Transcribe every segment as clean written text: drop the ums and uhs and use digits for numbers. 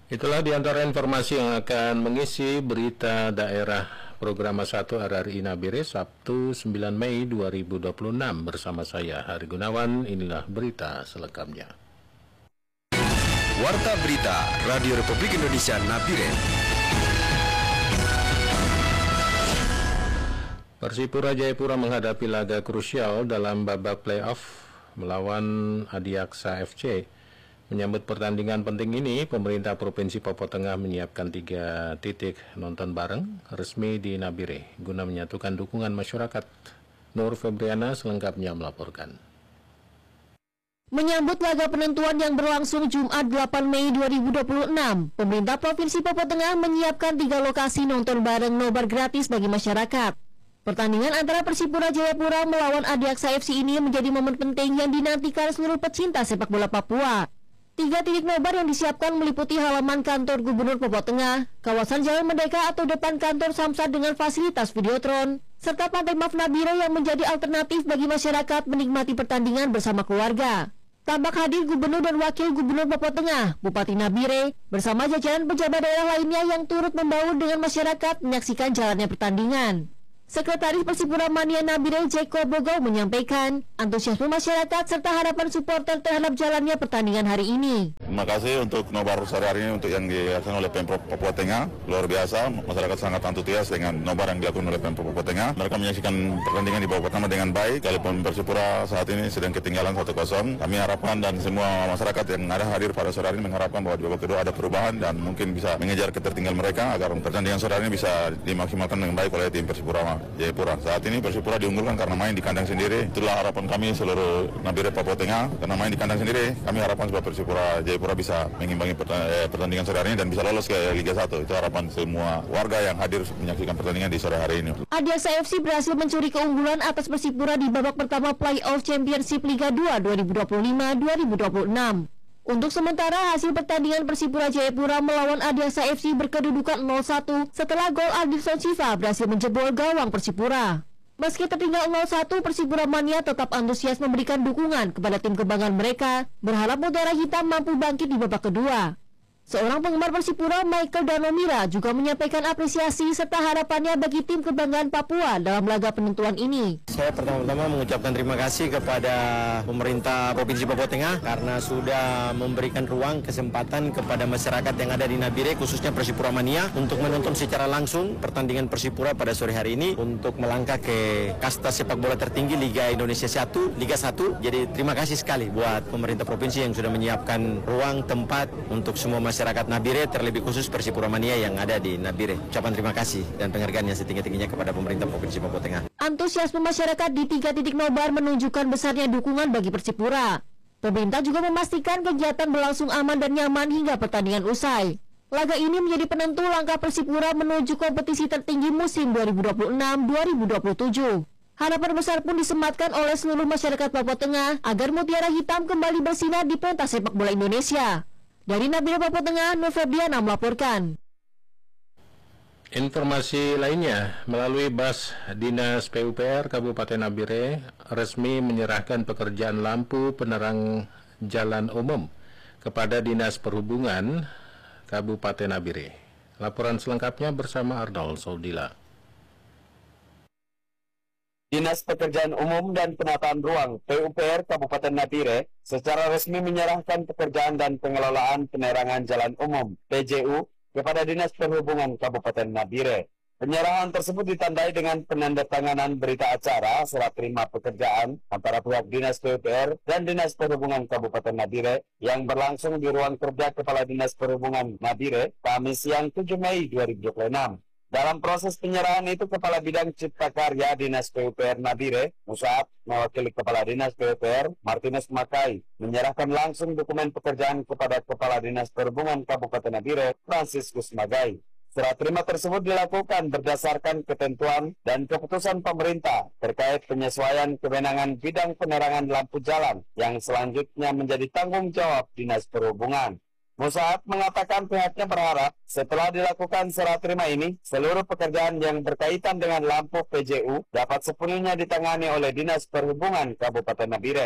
Itulah di antara informasi yang akan mengisi berita daerah program 1 RRI Nabire Sabtu 9 Mei 2026 bersama saya Hari Gunawan. Inilah berita selengkapnya. Warta Berita Radio Republik Indonesia Nabire. Persipura Jayapura menghadapi laga krusial dalam babak playoff melawan Adiaksa FC. Menyambut pertandingan penting ini, pemerintah Provinsi Papua Tengah menyiapkan 3 titik nonton bareng resmi di Nabire guna menyatukan dukungan masyarakat. Nur Febriana selengkapnya melaporkan. Menyambut laga penentuan yang berlangsung Jumat 8 Mei 2026, pemerintah Provinsi Papua Tengah menyiapkan 3 lokasi nonton bareng nobar gratis bagi masyarakat. Pertandingan antara Persipura Jayapura melawan Adiaksa FC ini menjadi momen penting yang dinantikan seluruh pecinta sepak bola Papua. 3 titik nobar yang disiapkan meliputi halaman kantor Gubernur Papua Tengah, kawasan Jalan Merdeka atau depan kantor Samsat dengan fasilitas videotron, serta Pantai Maf Nabire yang menjadi alternatif bagi masyarakat menikmati pertandingan bersama keluarga. Tampak hadir Gubernur dan Wakil Gubernur Papua Tengah, Bupati Nabire, bersama jajaran pejabat daerah lainnya yang turut membaur dengan masyarakat menyaksikan jalannya pertandingan. Sekretaris Persipura Mania Nabire Jeko Bogau menyampaikan antusiasme masyarakat serta harapan supporter terhadap jalannya pertandingan hari ini. Terima kasih untuk nobar sore hari ini untuk yang dilakukan oleh Pemprov Papua Tengah. Luar biasa, masyarakat sangat antusias dengan nobar yang dilakukan oleh Pemprov Papua Tengah. Mereka menyaksikan pertandingan di babak pertama dengan baik. Walaupun Persipura saat ini sedang ketinggalan 1-0, kami harapkan dan semua masyarakat yang ada hadir pada sore hari ini mengharapkan bahwa di babak kedua ada perubahan dan mungkin bisa mengejar ketertinggalan mereka agar pertandingan sore hari ini bisa dimaksimalkan dengan baik oleh tim Persipura Jayapura. Saat ini Persipura diunggulkan karena main di kandang sendiri. Itulah harapan kami seluruh Nabire Papua Tengah, karena main di kandang sendiri. Kami harapkan supaya Persipura Jayapura bisa mengimbangi pertandingan sore hari ini dan bisa lolos ke Liga 1. Itu harapan semua warga yang hadir menyaksikan pertandingan di sore hari ini. Adiaksa FC berhasil mencuri keunggulan atas Persipura di babak pertama Playoff Championship Liga 2 2025-2026. Untuk sementara, hasil pertandingan Persipura Jayapura melawan Adiaksa FC berkedudukan 0-1 setelah gol Adilson Siva berhasil menjebol gawang Persipura. Meski tertinggal 0-1, Persipura Mania tetap antusias memberikan dukungan kepada tim kebanggaan mereka, berharap Mutiara Hitam mampu bangkit di babak kedua. Seorang penggemar Persipura, Michael Danomira, juga menyampaikan apresiasi serta harapannya bagi tim kebanggaan Papua dalam laga penentuan ini. Saya pertama-tama mengucapkan terima kasih kepada pemerintah Provinsi Papua Tengah karena sudah memberikan ruang kesempatan kepada masyarakat yang ada di Nabire, khususnya Persipura Mania, untuk menonton secara langsung pertandingan Persipura pada sore hari ini untuk melangkah ke kasta sepak bola tertinggi Liga Indonesia 1, Liga 1. Jadi terima kasih sekali buat pemerintah provinsi yang sudah menyiapkan ruang tempat untuk semua masyarakat Nabire, terlebih khusus Persipura Mania yang ada di Nabire. Ucapan terima kasih dan penghargaan yang setinggi-tingginya kepada pemerintah Provinsi Papua Tengah. Antusiasme masyarakat di 3 titik nobar menunjukkan besarnya dukungan bagi Persipura. Pemerintah juga memastikan kegiatan berlangsung aman dan nyaman hingga pertandingan usai. Laga ini menjadi penentu langkah Persipura menuju kompetisi tertinggi musim 2026-2027. Harapan besar pun disematkan oleh seluruh masyarakat Papua Tengah agar Mutiara Hitam kembali bersinar di pentas sepak bola Indonesia. Dari Nabire Papua Tengah, Nur Febriana melaporkan. Informasi lainnya, melalui Bas Dinas PUPR Kabupaten Nabire resmi menyerahkan pekerjaan lampu penerang jalan umum kepada Dinas Perhubungan Kabupaten Nabire. Laporan selengkapnya bersama Arnold Soldila. Dinas Pekerjaan Umum dan Penataan Ruang PUPR Kabupaten Nabire secara resmi menyerahkan pekerjaan dan pengelolaan penerangan jalan umum PJU kepada Dinas Perhubungan Kabupaten Nabire. Penyerahan tersebut ditandai dengan penandatanganan berita acara serah terima pekerjaan antara pihak Dinas PUPR dan Dinas Perhubungan Kabupaten Nabire yang berlangsung di ruang kerja Kepala Dinas Perhubungan Nabire Kamis siang 7 Mei 2026. Dalam proses penyerahan itu, Kepala Bidang Cipta Karya Dinas PUPR Nabire, Musaab, mewakili Kepala Dinas PUPR, Martinus Makai, menyerahkan langsung dokumen pekerjaan kepada Kepala Dinas Perhubungan Kabupaten Nabire, Franciscus Magai. Serah terima tersebut dilakukan berdasarkan ketentuan dan keputusan pemerintah terkait penyesuaian kewenangan bidang penerangan lampu jalan yang selanjutnya menjadi tanggung jawab Dinas Perhubungan. Musaab mengatakan pihaknya berharap setelah dilakukan serah terima ini, seluruh pekerjaan yang berkaitan dengan lampu PJU dapat sepenuhnya ditangani oleh Dinas Perhubungan Kabupaten Nabire.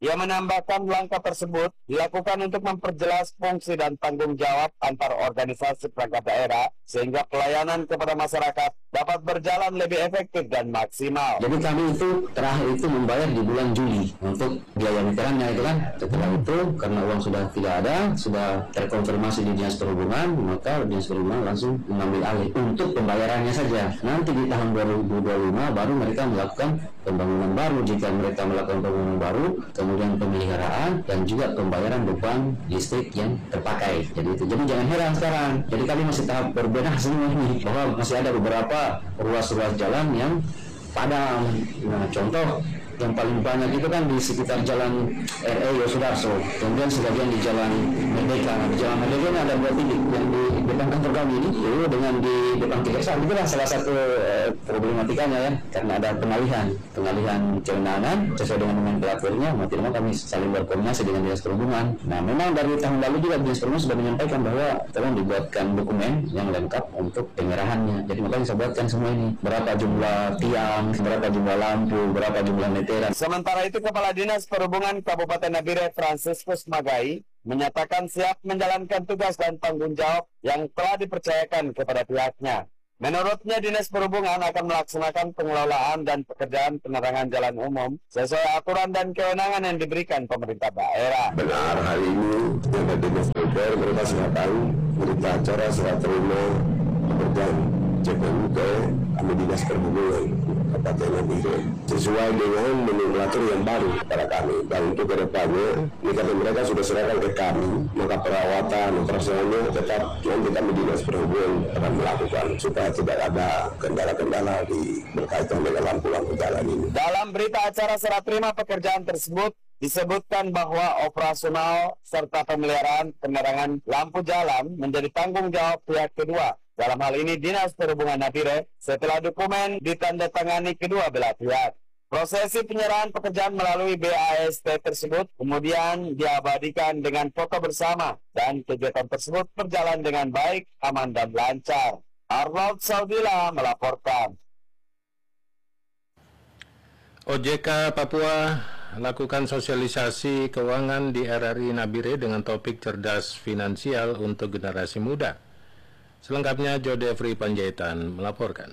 Ia menambahkan langkah tersebut dilakukan untuk memperjelas fungsi dan tanggung jawab antar organisasi perangkat daerah sehingga pelayanan kepada masyarakat dapat berjalan lebih efektif dan maksimal. Jadi kami itu terakhir itu membayar di bulan Juli untuk biaya meterannya itu kan. Setelah itu karena uang sudah tidak ada, sudah terkonfirmasi di Dinas Perhubungan, maka Dinas Perhubungan langsung mengambil alih untuk pembayarannya saja. Nanti di tahun 2025 baru mereka melakukan pembangunan baru jika mereka melakukan pembangunan baru, kemudian pemeliharaan dan juga pembayaran beban listrik yang terpakai. Jadi jangan heran sekarang. Jadi kami masih tahap berbenah semua ini bahwa masih ada beberapa ruas-ruas jalan yang padam. Nah, contoh yang paling banyak itu kan di sekitar Jalan R.E. Yosudarso, kemudian sebagian di Jalan Merdeka. Nah, di Jalan Merdeka ini ada 2 titik, yang di depan kantor kami ini dengan di depan Kejaksaan. Itulah salah satu problematikanya ya, karena ada pengalihan kewenangan sesuai dengan nomenklaturnya. Maksudnya kami saling berkoordinasi dengan Dinas Perhubungan. Nah, memang dari tahun lalu juga Dinas Perhubungan sudah menyampaikan bahwa tolong dibuatkan dokumen yang lengkap untuk penyerahannya. Jadi makanya saya buatkan semua ini, berapa jumlah tiang, berapa jumlah lampu, berapa jumlah meteran. Sementara itu, Kepala Dinas Perhubungan Kabupaten Nabire Franciscus Magai menyatakan siap menjalankan tugas dan tanggung jawab yang telah dipercayakan kepada pihaknya. Menurutnya, Dinas Perhubungan akan melaksanakan pengelolaan dan pekerjaan penerangan jalan umum sesuai aturan dan kewenangan yang diberikan pemerintah daerah. Benar, hari ini dengan Dinas Perhubungan mereka sudah tahu berita acara serah terima pekerjaan CPU ke Dinas Perhubungan Kabupaten Nabire sesuai dengan nomenklatur yang baru pada kami. Dan untuk kedepannya, ini karena mereka sudah serahkan ke kami, maka perawatan operasionalnya tetap nanti kami Dinas Perhubungan akan melakukan supaya tidak ada kendala-kendala berkaitan dengan lampu-lampu jalan ini. Dalam berita acara serah terima pekerjaan tersebut disebutkan bahwa operasional serta pemeliharaan penerangan lampu jalan menjadi tanggung jawab pihak kedua. Dalam hal ini Dinas Perhubungan Nabire setelah dokumen ditandatangani kedua belah pihak. Prosesi penyerahan pekerjaan melalui BAST tersebut kemudian diabadikan dengan foto bersama dan kegiatan tersebut berjalan dengan baik, aman dan lancar. Arnold Saudila melaporkan. OJK Papua lakukan sosialisasi keuangan di RRI Nabire dengan topik cerdas finansial untuk generasi muda. Selengkapnya Jodefri Panjaitan melaporkan.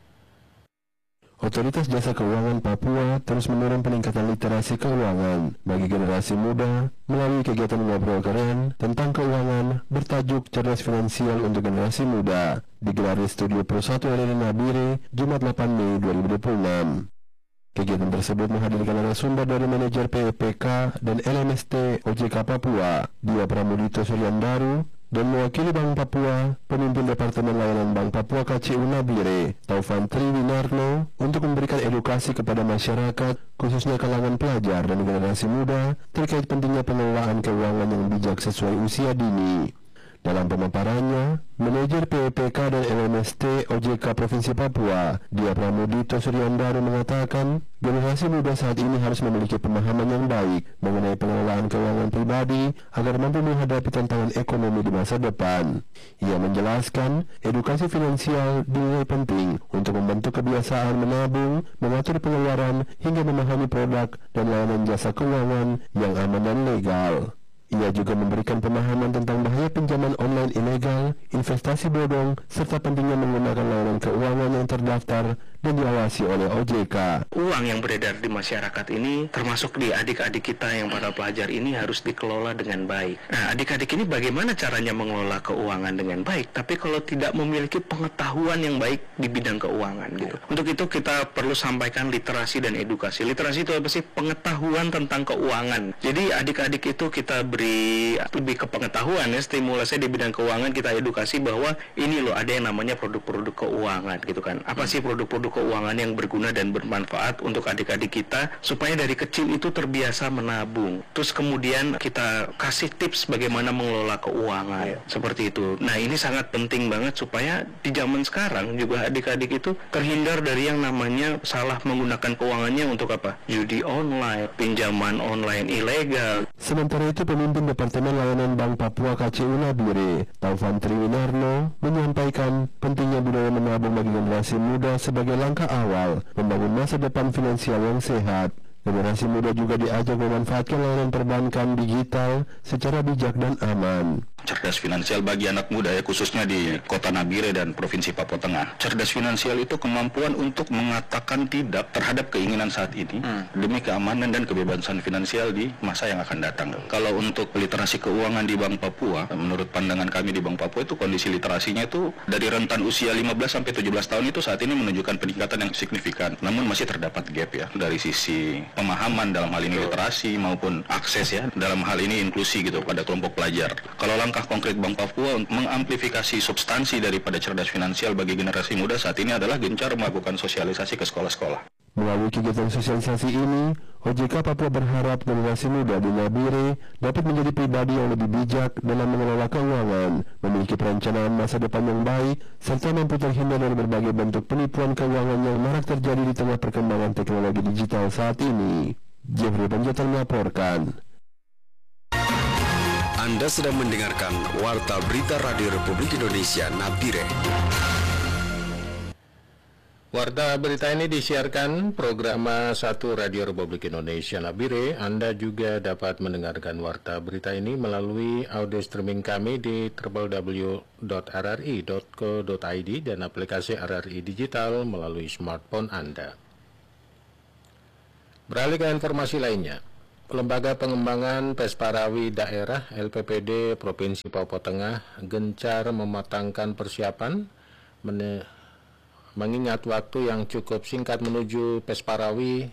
Otoritas Jasa Keuangan Papua terus mendorong peningkatan literasi keuangan bagi generasi muda melalui kegiatan ngobrol keren tentang keuangan bertajuk Cerdas Finansial untuk Generasi Muda digelar di Studio Pro 1 RRI Nabire Jumat 8 Mei 2026. Kegiatan tersebut menghadirkan narasumber dari manajer PPK dan LMST OJK Papua, Dia Pramudito Suryandaru, dan mewakili Bank Papua, pemimpin Departemen Layanan Bank Papua KCU Nabire, Taufan Triwinarno, untuk memberikan edukasi kepada masyarakat, khususnya kalangan pelajar dan generasi muda, terkait pentingnya pengelolaan keuangan yang bijak sesuai usia dini. Dalam pemaparannya, manajer PPK dan LMST OJK Provinsi Papua, Dia Pramudito Suryandaru mengatakan, generasi muda saat ini harus memiliki pemahaman yang baik mengenai pengelolaan keuangan pribadi agar mampu menghadapi tantangan ekonomi di masa depan. Ia menjelaskan, edukasi finansial dinilai penting untuk membentuk kebiasaan menabung, mengatur pengeluaran, hingga memahami produk dan layanan jasa keuangan yang aman dan legal. Ia juga memberikan pemahaman tentang bahaya pinjaman online ilegal, investasi bodong, serta pentingnya menggunakan layanan keuangan yang terdaftar dan diawasi oleh OJK. Uang yang beredar di masyarakat ini, termasuk di adik-adik kita yang para pelajar ini, harus dikelola dengan baik. Nah, adik-adik ini bagaimana caranya mengelola keuangan dengan baik, tapi kalau tidak memiliki pengetahuan yang baik di bidang keuangan gitu. Untuk itu kita perlu sampaikan literasi dan edukasi. Literasi itu apa sih? Pengetahuan tentang keuangan. Jadi adik-adik itu kita beri lebih ke pengetahuan ya, stimulasi di bidang keuangan, kita edukasi bahwa ini loh ada yang namanya produk-produk keuangan gitu kan. Apa sih produk-produk keuangan yang berguna dan bermanfaat untuk adik-adik kita supaya dari kecil itu terbiasa menabung. Terus kemudian kita kasih tips bagaimana mengelola keuangan seperti itu. Nah, ini sangat penting banget supaya di zaman sekarang juga adik-adik itu terhindar dari yang namanya salah menggunakan keuangannya untuk apa? Judi online, pinjaman online ilegal. Sementara itu pemimpin Departemen Layanan Bank Papua KCU Nabire, Taufan Triwinarno, menyampaikan pentingnya budaya menabung bagi generasi muda sebagai langkah awal membangun masa depan finansial yang sehat. Generasi muda juga diajak memanfaatkan layanan perbankan digital secara bijak dan aman. Cerdas finansial bagi anak muda ya, khususnya di Kota Nabire dan Provinsi Papua Tengah. Cerdas finansial itu kemampuan untuk mengatakan tidak terhadap keinginan saat ini demi keamanan dan kebebasan finansial di masa yang akan datang. Kalau untuk literasi keuangan di Bank Papua, menurut pandangan kami di Bank Papua itu kondisi literasinya itu dari rentan usia 15 sampai 17 tahun itu saat ini menunjukkan peningkatan yang signifikan. Namun masih terdapat gap ya dari sisi pemahaman dalam hal ini literasi maupun akses ya dalam hal ini inklusi gitu pada kelompok pelajar. Kalau langkah konkret Bank Papua untuk mengamplifikasi substansi daripada cerdas finansial bagi generasi muda saat ini adalah gencar melakukan sosialisasi ke sekolah-sekolah. Melalui kegiatan sosialisasi ini, OJK Papua berharap generasi muda di Nabire dapat menjadi pribadi yang lebih bijak dalam mengelola keuangan, memiliki perencanaan masa depan yang baik, serta mampu terhindar dari berbagai bentuk penipuan keuangan yang marak terjadi di tengah perkembangan teknologi digital saat ini. Jeffrey Panjaitan melaporkan. Anda sedang mendengarkan Warta Berita Radio Republik Indonesia Nabire. Warta berita ini disiarkan program 1 Radio Republik Indonesia Nabire. Anda juga dapat mendengarkan warta berita ini melalui audio streaming kami di www.rri.co.id dan aplikasi RRI Digital melalui smartphone Anda. Beralih ke informasi lainnya. Lembaga Pengembangan Pesparawi Daerah LPPD Provinsi Papua Tengah gencar mematangkan persiapan mengingat waktu yang cukup singkat menuju Pesparawi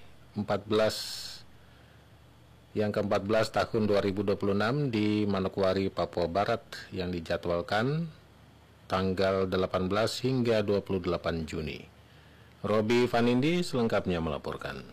yang ke-14 tahun 2026 di Manokwari, Papua Barat yang dijadwalkan tanggal 18 hingga 28 Juni. Robi Vanindi selengkapnya melaporkan.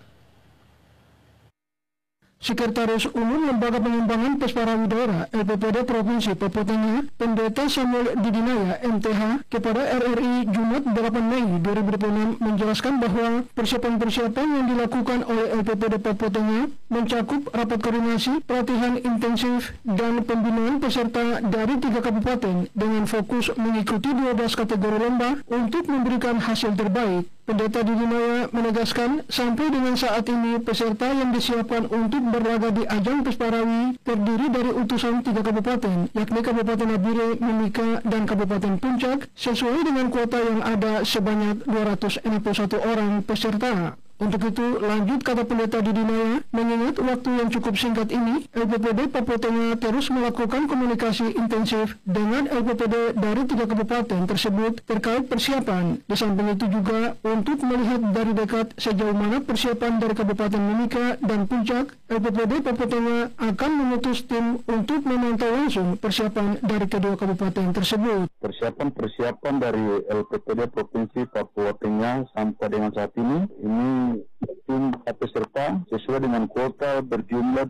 Sekretaris Umum Lembaga Pengembangan Pesparawi Daerah LPPD Provinsi Papua Tengah, Pendeta Samuel Didinaya MTH, kepada RRI Jumat 8 Mei 2026 menjelaskan bahwa persiapan-persiapan yang dilakukan oleh LPPD Papua Tengah mencakup rapat koordinasi, pelatihan intensif, dan pembinaan peserta dari 3 kabupaten dengan fokus mengikuti 12 kategori lomba untuk memberikan hasil terbaik. Pendeta Didinaya menegaskan sampai dengan saat ini peserta yang disiapkan untuk berlaga di ajang Pesparawi terdiri dari utusan 3 kabupaten, yakni Kabupaten Nabire, Mimika, dan Kabupaten Puncak, sesuai dengan kuota yang ada sebanyak 261 orang peserta. Untuk itu, lanjut kata Pendeta Didinaya, mengingat waktu yang cukup singkat ini, LPPD Papua Tengah terus melakukan komunikasi intensif dengan LPPD dari 3 kabupaten tersebut terkait persiapan. Di samping itu juga, untuk melihat dari dekat sejauh mana persiapan dari Kabupaten Mimika dan Puncak, LPPD Papua Tengah akan mengutus tim untuk memantau langsung persiapan dari kedua kabupaten tersebut. Persiapan dari LPPD Provinsi Papua Tengah sampai dengan saat ini tim peserta sesuai dengan kuota berjumlah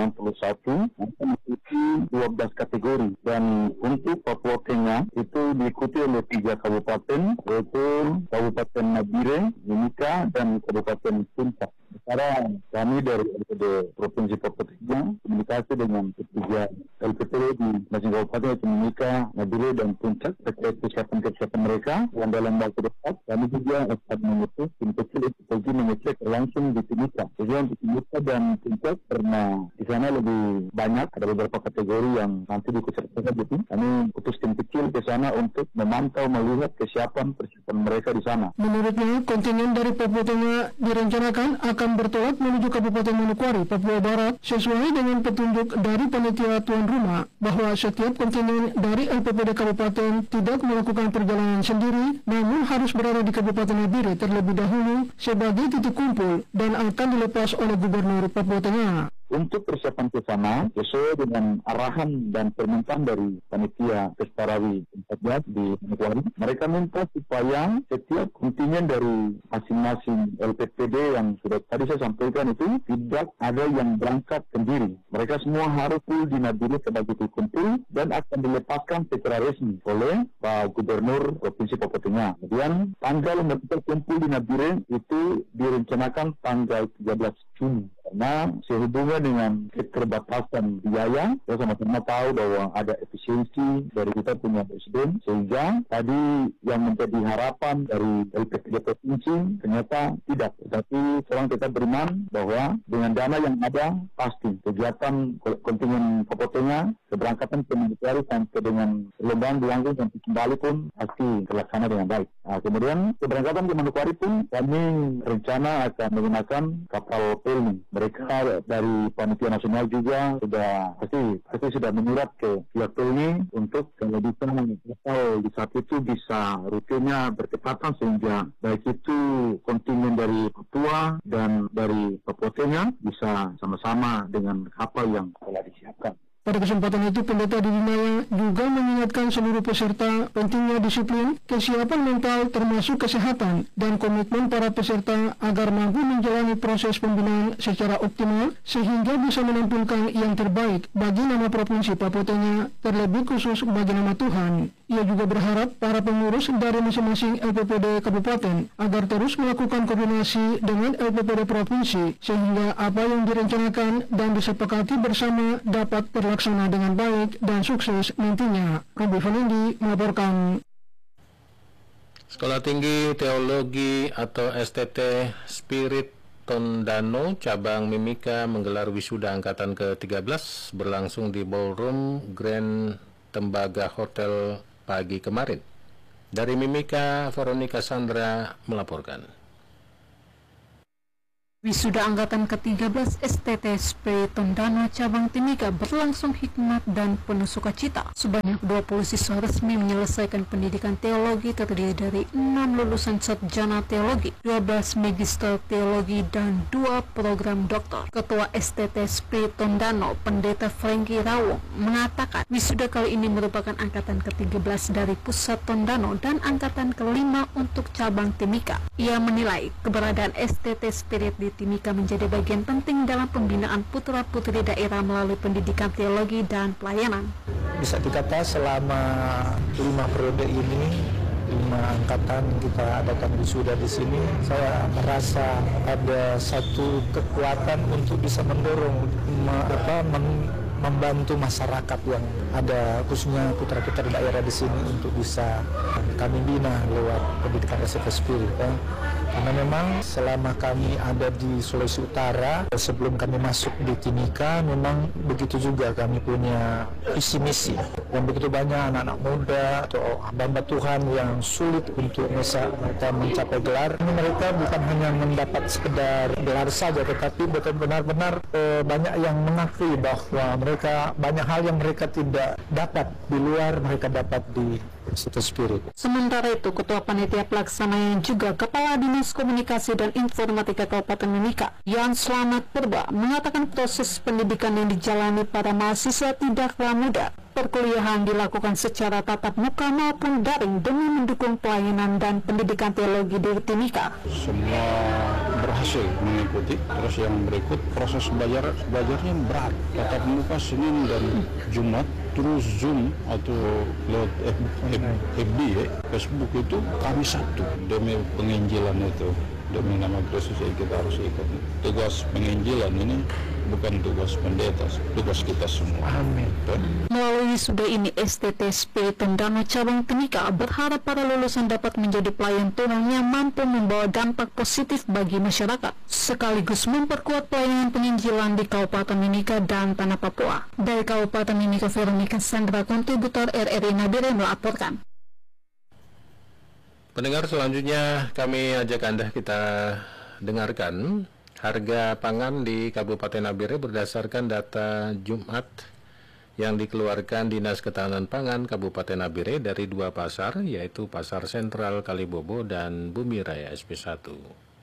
261 mengikuti 12 kategori, dan untuk Papua Tengah itu diikuti oleh 3 kabupaten, yaitu Kabupaten Nabire, Mimika, dan Kabupaten Puncak. Sekarang kami dari LPPD Provinsi Papua Tengah komunikasi dengan ketiga LPPD di masing kabupaten yaitu Mimika, Nabire, dan Puncak terkait persiapan mereka, dan dalam waktu dekat kami juga akan mengutus tim kecil itu pergi mengecek langsung di Timika. Jadi untuk Timika dan Puncak karena di sana lebih banyak, ada beberapa kategori yang nanti dikusertakan gitu. Kami utus tim kecil ke sana untuk memantau melihat persiapan mereka di sana. Menurutnya, kontingen dari Papua Tengah direncanakan akan bertolak menuju Kabupaten Manokwari, Papua Barat, sesuai dengan petunjuk dari panitia tuan rumah bahwa setiap kontingen dari LPPD Kabupaten tidak melakukan perjalanan sendiri, namun harus berada di Kabupaten Nabire terlebih dahulu sebagai titik kumpul dan akan dilepas oleh Gubernur Papua Tengah. Untuk persiapan ke sana, sesuai dengan arahan dan permintaan dari panitia Pesparawi 14 di Manokwari, mereka minta supaya setiap kontingen dari masing-masing LPPD yang sudah tadi saya sampaikan itu tidak ada yang berangkat sendiri. Mereka semua harus full di Nabire sebagai kumpul dan akan dilepaskan secara resmi oleh Pak Gubernur Provinsi Papua Tengah. Kemudian tanggal mereka kumpul di Nabire itu direncanakan tanggal 13 Juni. Karena sehubungan dengan keterbatasan biaya, kita sama-sama tahu bahwa ada efisiensi dari kita punya presiden, sehingga tadi yang menjadi harapan dari LPPD provinsi ternyata tidak. Tetapi sekarang kita beriman bahwa dengan dana yang ada, pasti kegiatan kontingen Papua keberangkatan ke Manokwari sampai dengan perlombaan Luanggung dan kembali pun pasti terlaksana dengan baik. Nah, kemudian keberangkatan ke Manokwari pun kami rencana akan menggunakan kapal pelni. Mereka dari panitia nasional juga pasti sudah menyurat ke pihak pelni untuk kalau bisa kapal di saat itu bisa rutenya bertepatan sehingga baik itu kontingen dari Papua dan dari Papua Tengah bisa sama-sama dengan kapal yang telah disiapkan. Pada kesempatan itu, Pendeta Didinaya juga mengingatkan seluruh peserta pentingnya disiplin, kesiapan mental termasuk kesehatan, dan komitmen para peserta agar mampu menjalani proses pembinaan secara optimal sehingga bisa menampilkan yang terbaik bagi nama Provinsi Papua Tengah, terlebih khusus bagi nama Tuhan. Ia juga berharap para pengurus dari masing-masing LPPD Kabupaten agar terus melakukan koordinasi dengan LPPD Provinsi sehingga apa yang direncanakan dan disepakati bersama dapat terlaksana dengan baik dan sukses nantinya. Robi Falendi melaporkan. Sekolah Tinggi Teologi atau STT Spirit Tondano Cabang Mimika menggelar wisuda angkatan ke-13 berlangsung di Ballroom Grand Tembaga Hotel pagi kemarin. Dari Mimika, Veronica Sandra melaporkan. Wisuda angkatan ke-13 STT Spirit Tondano Cabang Timika berlangsung hikmat dan penuh sukacita. Sebanyak 20 siswa resmi menyelesaikan pendidikan teologi terdiri dari 6 lulusan sarjana teologi, 12 magister teologi, dan 2 program doktor. Ketua STT Spirit Tondano, Pendeta Frankie Rawong, mengatakan wisuda kali ini merupakan angkatan ke-13 dari Pusat Tondano dan angkatan ke-5 untuk Cabang Timika. Ia menilai keberadaan STT Spirit di Timika menjadi bagian penting dalam pembinaan putra-putri daerah melalui pendidikan teologi dan pelayanan. Bisa dikata selama 5 periode ini, 5 angkatan kita adakan wisuda di sini, saya merasa ada satu kekuatan untuk bisa mendorong membantu masyarakat yang ada, khususnya putra-putra daerah di sini untuk bisa kami bina lewat pendidikan STT Spirit. Karena memang selama kami ada di Sulawesi Utara, sebelum kami masuk di Timika, memang begitu juga kami punya visi misi yang begitu banyak anak-anak muda atau hamba Tuhan yang sulit untuk bisa mencapai gelar. Mereka bukan hanya mendapat sekedar gelar saja, tetapi benar-benar banyak yang mengakui bahwa mereka banyak hal yang mereka tidak dapat di luar, mereka dapat di STT Spirit. Sementara itu, Ketua Panitia Pelaksana yang juga Kepala Dinas Komunikasi dan Informatika Kabupaten Mimika, Yan Slamet Purba, mengatakan proses pendidikan yang dijalani para mahasiswa tidaklah mudah. Perkuliahan dilakukan secara tatap muka maupun daring demi mendukung pelayanan dan pendidikan teologi di Timika. Semua berhasil mengikuti. Terus yang berikut proses belajarnya berat. Tatap muka Senin dan Jumat, terus Zoom atau lewat FB Facebook itu kami Sabtu demi penginjilan itu. Demi nama Kristus yang kita harus ikut. Tugas penginjilan ini bukan tugas pendeta, tugas kita semua. Amin. Melalui wisuda ini, STT Spirit Tondano Cabang Timika berharap para lulusan dapat menjadi pelayan Tuhan yang mampu membawa dampak positif bagi masyarakat, sekaligus memperkuat pelayanan penginjilan di Kabupaten Mimika dan Tanah Papua. Dari Kabupaten Mimika, Veronica Sandra, kontributor RRI Nabire melaporkan. Pendengar, selanjutnya kami ajak Anda kita dengarkan harga pangan di Kabupaten Nabire berdasarkan data Jumat yang dikeluarkan Dinas Ketahanan Pangan Kabupaten Nabire dari 2 pasar, yaitu Pasar Sentral Kalibobo dan Bumi Raya SP1.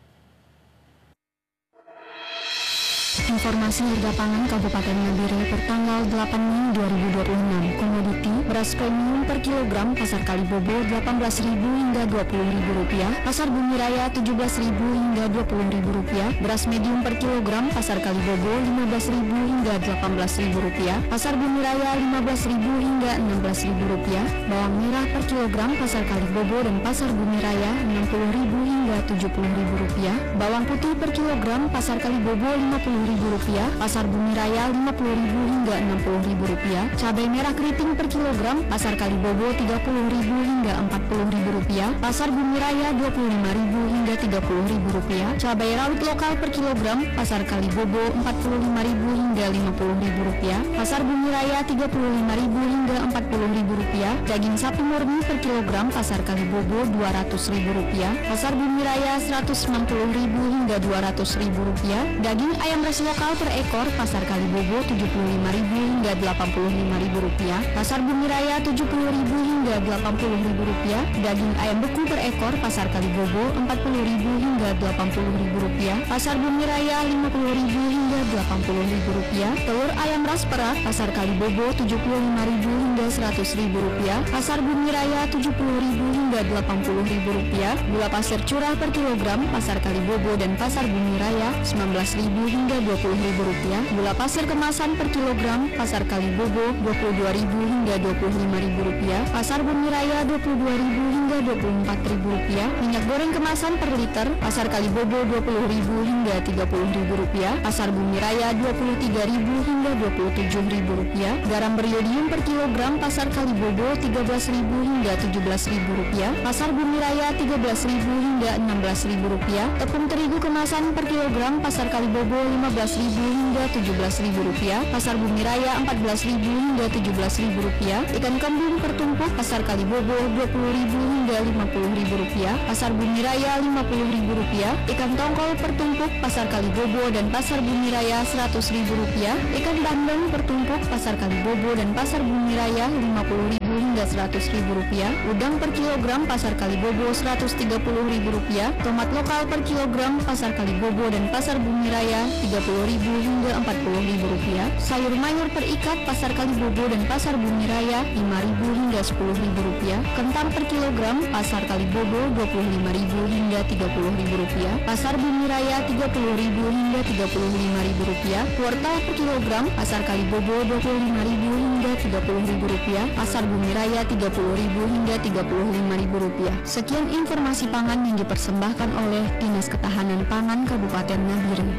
Informasi harga pangan Kabupaten Nabire per tanggal 8 Mei 2026. Komoditi beras premium per kilogram, Pasar Kalibobo Rp18.000 hingga Rp20.000, Pasar Bumi Raya Rp17.000 hingga Rp20.000, beras medium per kilogram, Pasar Kalibobo Rp15.000 hingga Rp18.000, Pasar Bumi Raya Rp15.000 hingga Rp16.000, bawang merah per kilogram, Pasar Kalibobo dan Pasar Bumi Raya Rp60.000 hingga Rp70.000, bawang putih per kilogram, Pasar Kalibobo Rp50.000, Pasar Bumi Raya Rp50.000 hingga Rp60.000, cabai merah keriting per kilogram, Pasar Kalibobo Rp30.000 hingga Rp40.000, Pasar Bumi Raya Rp25.000 hingga Rp30.000, cabai rawit lokal per kilogram, Pasar Kalibobo Rp45.000 hingga Rp50.000, Pasar Bumi Raya Rp35.000 hingga Rp40.000, daging sapi murni per kilogram, Pasar Kalibobo Rp200.000, Pasar Bumi Raya Rp190.000 hingga Rp200.000, daging ayam res lokal per ekor, Pasar Kalibobo Rp75.000 hingga Rp85.000, Pasar Bumi Raya Rp70.000 hingga Rp80.000, daging ayam beku per ekor, Pasar Kalibobo Rp40.000 hingga Rp80.000, Pasar Bumi Raya Rp50.000 hingga Rp80.000, telur ayam ras perak, Pasar Kalibobo Rp75.000 hingga Rp100.000, Pasar Bumi Raya Rp70.000 hingga Rp80.000, gula pasir curah per kilogram, Pasar Kalibobo dan Pasar Bumi Raya Rp19.000 hingga Rp20.000, gula pasir kemasan per kilogram, Pasar Kalibobo Rp22.000 hingga Rp25.000, Pasar Bumi Raya Rp22.000 hingga Rp24.000, minyak goreng kemasan per liter, Pasar Kalibobo Rp20.000 hingga Rp30.000, Pasar Bumi Raya Rp23.000 hingga Rp27.000, garam beriodium per kilogram, Pasar Kalibobo Rp13.000 hingga Rp17.000, Pasar Bumi Raya Rp13.000 hingga Rp16.000, tepung terigu kemasan per kilogram, Pasar Kalibobo Rp15.000 hingga Rp17.000, Pasar Bumi Raya Rp14.000 hingga Rp17.000, ikan kembung per tumpuk, Pasar Kalibobo Rp20.000 hingga Rp50.000, Pasar Bumi Raya Rp50.000, ikan tongkol per tumpuk, Pasar Kalibobo dan Pasar Bumi Raya Rp100.000, ikan bandeng per tumpuk, Pasar Kalibobo dan Pasar Bumi Raya Rp50.000 hingga Rp100.000, udang per kilogram, Pasar Kalibobo Rp130.000, tomat lokal per kilogram, Pasar Kalibobo dan Pasar Bumi Raya Rp30.000 hingga Rp40.000, sayur mayur per ikat, Pasar Kalibobo dan Pasar Bumi Raya Rp5.000 hingga Rp10.000, kentang per kilogram, Pasar Kalibobo Rp25.000 hingga Rp30.000, Pasar Bumi Raya Rp30.000 hingga Rp35.000, wortel per kilogram, Pasar Kalibobo Rp25.000 hingga Rp30.000, Pasar Bumi Raya Rp30.000 hingga Rp35.000. Sekian informasi pangan yang dipersembahkan oleh Dinas Ketahanan Pangan Kabupaten Nabire.